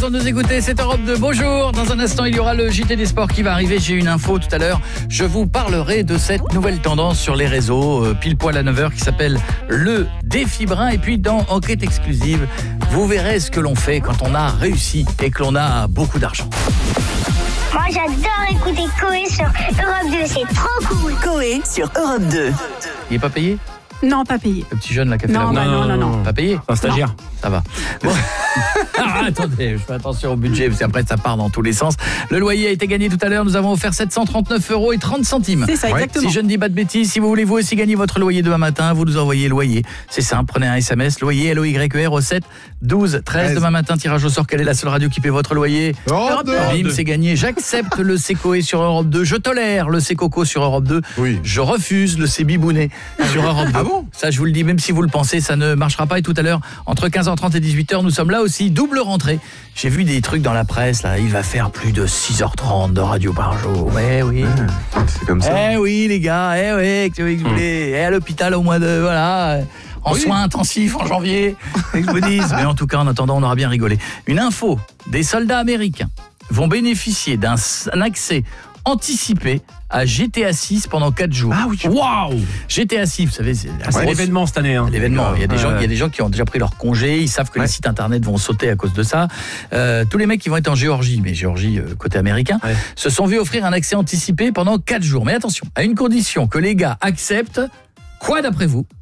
raison de nous écouter, c'est Europe 2. Bonjour, dans un instant, il y aura le JT des sports qui va arriver. J'ai une info tout à l'heure. Je vous parlerai de cette nouvelle tendance sur les réseaux, pile poil à 9h, qui s'appelle le défi brun. Et puis, dans Enquête exclusive, vous verrez ce que l'on fait quand on a réussi et que l'on a beaucoup d'argent. Moi, j'adore écouter Coé sur Europe 2, c'est trop cool. Coé sur Europe 2. Il n'est pas payé ? Non, pas payé. Le petit jeune là qui a fait Non, la route. non. Pas payé ? Un stagiaire. Ça va. Bon. Attendez, je fais attention au budget parce qu'après ça part dans tous les sens. Le loyer a été gagné tout à l'heure. Nous avons offert 739,30 €. C'est ça, exactement. Si je ne dis pas de bêtises, si vous voulez vous aussi gagner votre loyer demain matin, vous nous envoyez loyer. C'est simple, prenez un SMS, loyer, LOYER au 7 12 13. Demain matin, tirage au sort. Quelle est la seule radio qui paie votre loyer ? Europe 2. Bim, c'est gagné. J'accepte le Secoé sur Europe 2. Je tolère le Secoco sur Europe 2. Oui. Je refuse le Cbibounet sur Europe 2. Ah bon ? Ça, je vous le dis, même si vous le pensez, ça ne marchera pas. Et tout à l'heure, entre 15h30 et 18h, nous sommes là aussi. Double rentrée. J'ai vu des trucs dans la presse, là. Il va faire plus de 6h30 de radio par jour. Eh oui. C'est comme ça. Eh oui, les gars. Eh oui, que vous voulez. À l'hôpital au mois de... Voilà. En soins intensifs en janvier. Que je vous dise. Mais en tout cas, en attendant, on aura bien rigolé. Une info. Des soldats américains vont bénéficier d'un accès anticipé à GTA 6 pendant 4 jours. Ah oui. Waouh! GTA 6, vous savez, c'est l'événement cette année. Hein. L'événement. Il y a des gens qui ont déjà pris leur congé, ils savent que les sites internet vont sauter à cause de ça. Tous les mecs qui vont être en Géorgie, mais Géorgie côté américain, se sont vus offrir un accès anticipé pendant 4 jours. Mais attention, à une condition, que les gars acceptent, quoi d'après vous?